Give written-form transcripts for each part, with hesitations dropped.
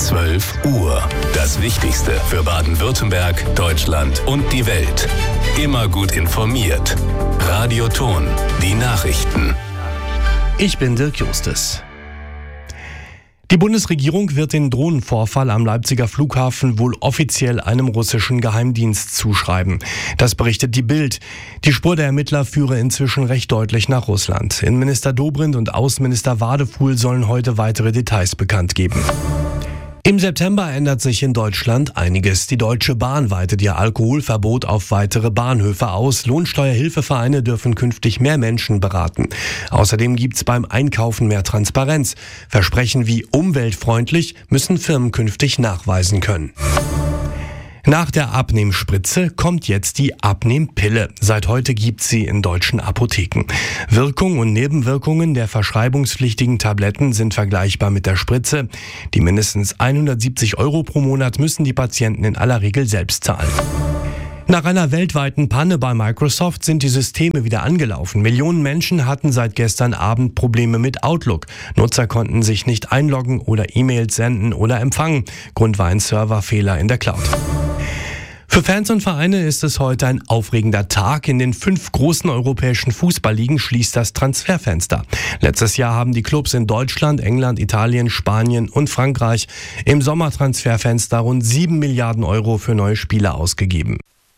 12 Uhr. Das Wichtigste für Baden-Württemberg, Deutschland und die Welt. Immer gut informiert. Radio Ton, die Nachrichten. Ich bin Dirk Justus. Die Bundesregierung wird den Drohnenvorfall am Leipziger Flughafen wohl offiziell einem russischen Geheimdienst zuschreiben. Das berichtet die Bild. Die Spur der Ermittler führe inzwischen recht deutlich nach Russland. Innenminister Dobrindt und Außenminister Wadefuhl sollen heute weitere Details bekannt geben. Im September ändert sich in Deutschland einiges. Die Deutsche Bahn weitet ihr Alkoholverbot auf weitere Bahnhöfe aus. Lohnsteuerhilfevereine dürfen künftig mehr Menschen beraten. Außerdem gibt's beim Einkaufen mehr Transparenz. Versprechen wie umweltfreundlich müssen Firmen künftig nachweisen können. Nach der Abnehmspritze kommt jetzt die Abnehmpille. Seit heute gibt's sie in deutschen Apotheken. Wirkung und Nebenwirkungen der verschreibungspflichtigen Tabletten sind vergleichbar mit der Spritze. Die mindestens 170 € pro Monat müssen die Patienten in aller Regel selbst zahlen. Nach einer weltweiten Panne bei Microsoft sind die Systeme wieder angelaufen. Millionen Menschen hatten seit gestern Abend Probleme mit Outlook. Nutzer konnten sich nicht einloggen oder E-Mails senden oder empfangen. Grund war ein Serverfehler in der Cloud. Für Fans und Vereine ist es heute ein aufregender Tag. In den 5 großen europäischen Fußballligen schließt das Transferfenster. Letztes Jahr haben die Clubs in Deutschland, England, Italien, Spanien und Frankreich im Sommertransferfenster rund 7 Milliarden € für neue Spieler ausgegeben.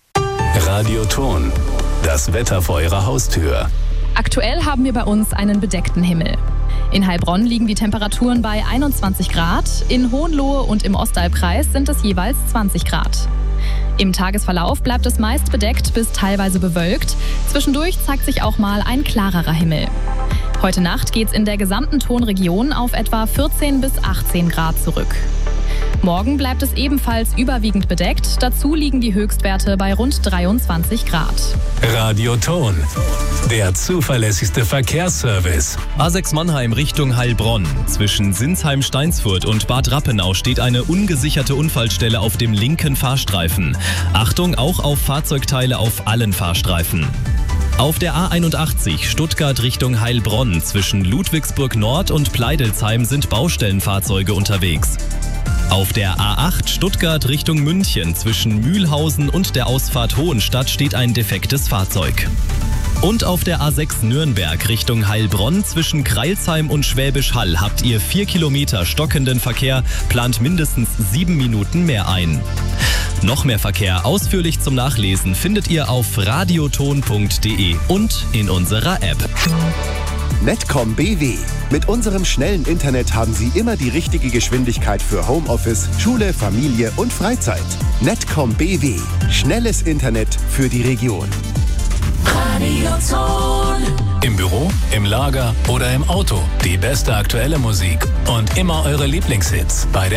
Radio Ton, das Wetter vor Ihrer Haustür. Aktuell haben wir bei uns einen bedeckten Himmel. In Heilbronn liegen die Temperaturen bei 21 Grad, in Hohenlohe und im Ostalbkreis sind es jeweils 20 Grad. Im Tagesverlauf bleibt es meist bedeckt bis teilweise bewölkt. Zwischendurch zeigt sich auch mal ein klarerer Himmel. Heute Nacht geht's in der gesamten Tonregion auf etwa 14 bis 18 Grad zurück. Morgen bleibt es ebenfalls überwiegend bedeckt. Dazu liegen die Höchstwerte bei rund 23 Grad. Radio Ton, der zuverlässigste Verkehrsservice. A6 Mannheim Richtung Heilbronn. Zwischen Sinsheim-Steinsfurt und Bad Rappenau steht eine ungesicherte Unfallstelle auf dem linken Fahrstreifen. Achtung auch auf Fahrzeugteile auf allen Fahrstreifen. Auf der A81 Stuttgart Richtung Heilbronn zwischen Ludwigsburg Nord und Pleidelsheim sind Baustellenfahrzeuge unterwegs. Auf der A8 Stuttgart Richtung München zwischen Mühlhausen und der Ausfahrt Hohenstadt steht ein defektes Fahrzeug. Und auf der A6 Nürnberg Richtung Heilbronn zwischen Crailsheim und Schwäbisch Hall habt ihr 4 Kilometer stockenden Verkehr, plant mindestens 7 Minuten mehr ein. Noch mehr Verkehr ausführlich zum Nachlesen findet ihr auf radioton.de und in unserer App. Netcom BW. Mit unserem schnellen Internet haben Sie immer die richtige Geschwindigkeit für Homeoffice, Schule, Familie und Freizeit. Netcom BW. Schnelles Internet für die Region. Radio Ton. Im Büro, im Lager oder im Auto. Die beste aktuelle Musik und immer eure Lieblingshits bei der